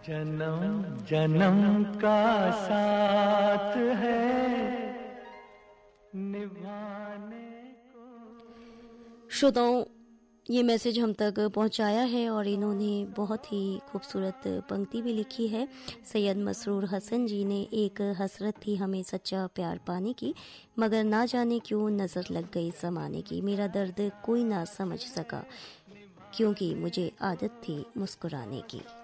जन्म जन्म का साथ है निभाने को। श्रोताओं, ये मैसेज हम तक पहुंचाया है और इन्होंने बहुत ही खूबसूरत पंक्ति भी लिखी है। सैयद मसरूर हसन जी ने, एक हसरत थी हमें सच्चा प्यार पाने की, मगर ना जाने क्यों नजर लग गई ज़माने की, मेरा दर्द कोई ना समझ सका क्योंकि मुझे आदत थी मुस्कुराने की।